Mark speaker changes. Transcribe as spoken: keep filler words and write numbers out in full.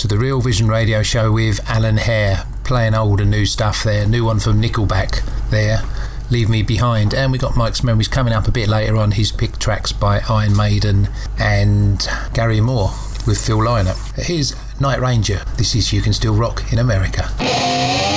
Speaker 1: to the Real Vision Radio Show with Alan Hare, playing old and new stuff there. New one from Nickelback there, Leave Me Behind. And we got Mike's Memories coming up a bit later on. He's picked tracks by Iron Maiden and Gary Moore with Phil Lynott. Here's Night Ranger. This is You Can Still Rock in America.